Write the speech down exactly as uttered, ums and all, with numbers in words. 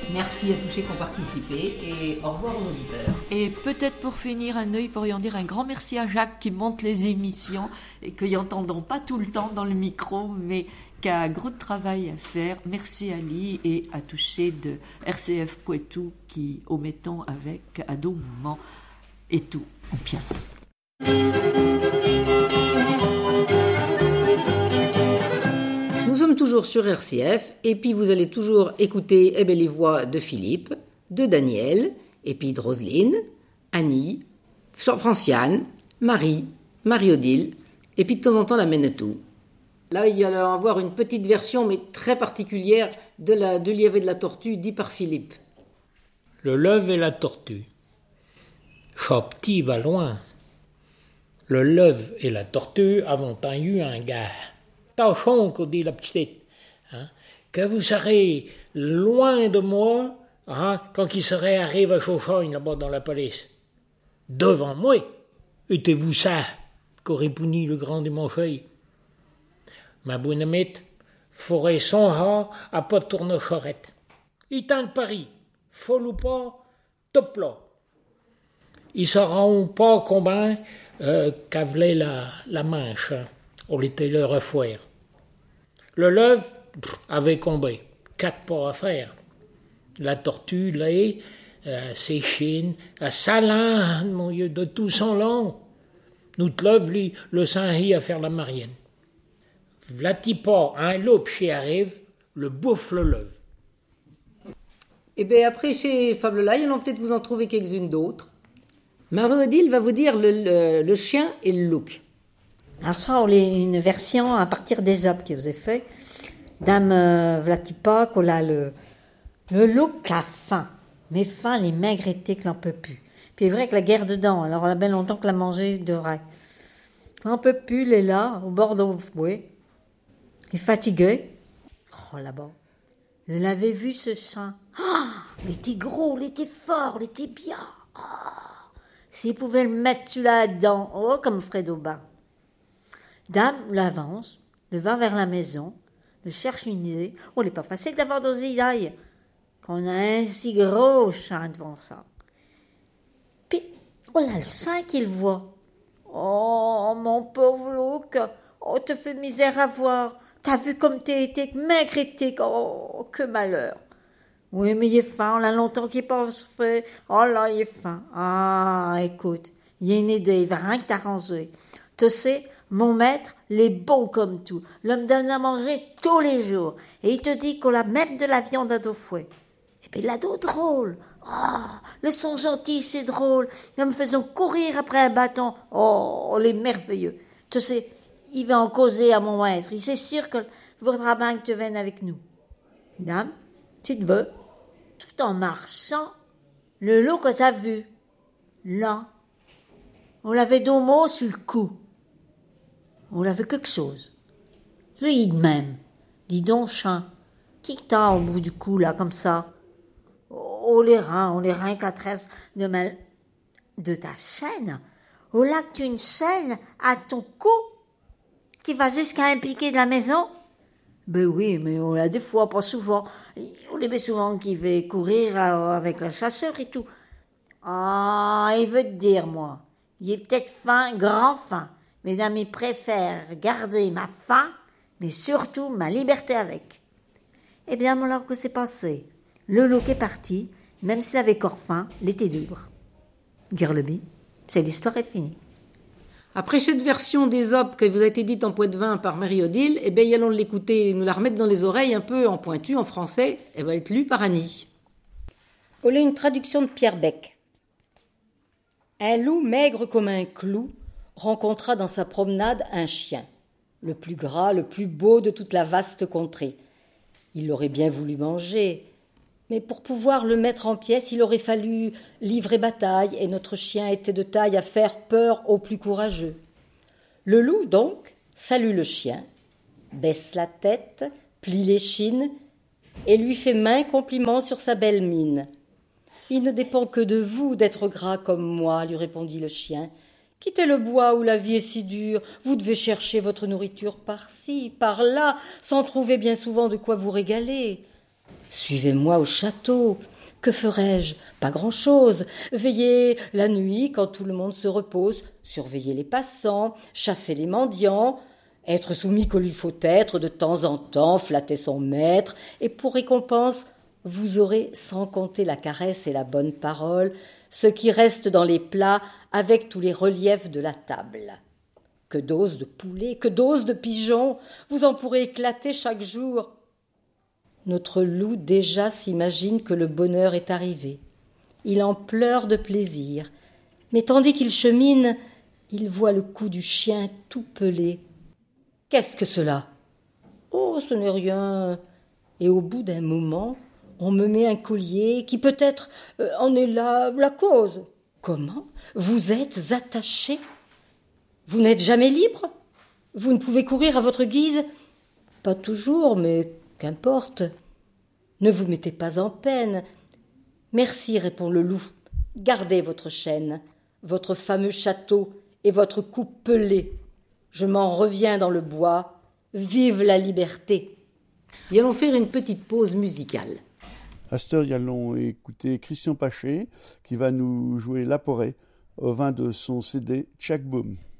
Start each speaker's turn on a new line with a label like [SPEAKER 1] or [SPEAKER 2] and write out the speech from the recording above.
[SPEAKER 1] Merci à tous ceux qui ont participé et au revoir aux auditeurs.
[SPEAKER 2] Et peut-être pour finir, un œil pourrions dire un grand merci à Jacques qui monte les émissions et que y entendons pas tout le temps dans le micro, mais qui a un gros travail à faire. Merci à lui et à Touché de R C F Poitou qui omettons avec à deux moments et tout en pièces.
[SPEAKER 1] Nous sommes toujours sur R C F et puis vous allez toujours écouter eh bien, les voix de Philippe, de Daniel et puis de Roselyne, Annie, Franciane, Marie, Marie-Odile et puis de temps en temps la Menetou. Là, il y a avoir une petite version mais très particulière de, la, de Lièvre et de la Tortue dit par Philippe.
[SPEAKER 3] Le Leuve et la Tortue. Chat petit va loin. Le Leuve et la Tortue avons eu un gars. Tâchons, qu'on dit la petite, hein, que vous serez loin de moi hein, quand il serait arrivé à Chauchagne, là-bas dans la police. Devant moi, étiez-vous ça, qu'aurait puni le grand démancheuil. Ma bonne amite, forêt son ha à pas de tourne-charrette. Il tente Paris, folle ou pas, top là. Ils sauront pas combien euh, qu'avait la, la manche, hein. On était leur à foire. Le Leuve avait combien? Quatre pas à faire. La Tortue, là, euh, ses chines, à Salane, mon Dieu, de tout son long. Nous te lève, lui, le Saint-Hy à faire la marienne. Vlati pas un loup qui arrive, le bouffe le Leuve.
[SPEAKER 1] Et bien après, chez Fable-là, ils vont peut-être vous en trouver quelques-unes d'autres. Marie-Odile va vous dire le, le, le chien et le loup.
[SPEAKER 4] Alors ça, on a une version à partir des op que vous avez fait. Dame euh, Vlatipa, qu'on a le, le look a faim. Mais faim, les maigres étaient que l'on peut plus. Puis c'est vrai que la guerre dedans, alors on a bien longtemps que la manger de vrai. On peut plus, il est là, au bord de oui. Il est fatigué. Oh là-bas. Je l'avais vu ce sein. Oh, il était gros, il était fort, il était bien. Oh, s'il pouvait le mettre celui-là dedans, oh, comme Fred Aubin. Dame l'avance, le va vers la maison, le cherche une idée. Oh, il n'est pas facile d'avoir des idées quand on a un si gros chien devant ça. Puis, oh là, le sein qu'il voit. Oh, mon pauvre Luc, oh, te fait misère à voir. T'as vu comme t'es été maigre et t'es, oh, que malheur. Oui, mais il est faim, on l'a longtemps qu'il n'est pas fait. Oh là, il est faim. Ah, écoute, il y a une idée, il va rien que t'arranger. Tu sais, mon maître, il est bon comme tout. L'homme donne à manger tous les jours. Et il te dit qu'on a même de la viande à dos fouet. Et puis il a dos drôle. Oh, le son gentil, c'est drôle. Nous me faisons courir après un bâton. Oh, il est merveilleux. Tu sais, il va en causer à mon maître. Il c'est sûr qu'il voudra bien que tu viennes avec nous. Dame, tu te veux? Tout en marchant, le loup qu'on a vu. Là, on l'avait deux mots sur le cou. On avait quelque chose. Lui de même. Dis donc, chien, qui que t'as au bout du cou, là, comme ça? Oh, les reins, oh, les reins que la tresse de, ma... de ta chaîne. Oh, là que tu as une chaîne à ton cou qui va jusqu'à un piquet de la maison? Ben oui, mais on l'a des fois, pas souvent. On les met souvent qui va courir avec le chasseur et tout. Ah, il veut te dire, moi, il est peut-être fin, grand fin. Mes amis préfèrent garder ma faim, mais surtout ma liberté avec. Eh bien, alors que c'est passé. Le loup est parti, même s'il avait corps faim, il était libre. Girleby, c'est l'histoire est finie.
[SPEAKER 1] Après cette version des op qui vous a été dite en Poitevin par Marie-Odile, eh bien, allons l'écouter et nous la remettre dans les oreilles un peu en pointu, en français. Elle va être lue par Annie.
[SPEAKER 5] On a une traduction de Pierre Bec. Un loup maigre comme un clou rencontra dans sa promenade un chien, le plus gras, le plus beau de toute la vaste contrée. Il l'aurait bien voulu manger, mais pour pouvoir le mettre en pièces, il aurait fallu livrer bataille, et notre chien était de taille à faire peur aux plus courageux. Le loup, donc, salue le chien, baisse la tête, plie l'échine, et lui fait maint compliment sur sa belle mine. « Il ne dépend que de vous d'être gras comme moi, » lui répondit le chien. « Quittez le bois où la vie est si dure, vous devez chercher votre nourriture par-ci, par-là, sans trouver bien souvent de quoi vous régaler. Suivez-moi au château. Que ferai-je? Pas grand-chose. Veiller la nuit quand tout le monde se repose, surveiller les passants, chasser les mendiants, être soumis comme il faut être de temps en temps, flatter son maître, et pour récompense, vous aurez, sans compter la caresse et la bonne parole, ce qui reste dans les plats avec tous les reliefs de la table. Que d'os de poulet, que d'os de pigeon, vous en pourrez éclater chaque jour. Notre loup déjà s'imagine que le bonheur est arrivé. Il en pleure de plaisir, mais tandis qu'il chemine, il voit le cou du chien tout pelé. Qu'est-ce que cela? Oh, ce n'est rien. Et au bout d'un moment, on me met un collier qui peut-être euh, en est la, la cause. Comment? Vous êtes attaché? Vous n'êtes jamais libre? Vous ne pouvez courir à votre guise? Pas toujours, mais qu'importe. Ne vous mettez pas en peine. Merci, répond le loup. Gardez votre chaîne, votre fameux château et votre cou pelé. Je m'en reviens dans le bois. Vive la liberté!
[SPEAKER 1] Et allons faire une petite pause musicale.
[SPEAKER 6] À cette heure, nous allons écouter Christian Paché qui va nous jouer La Porée au vin de son C D Tchak Boom.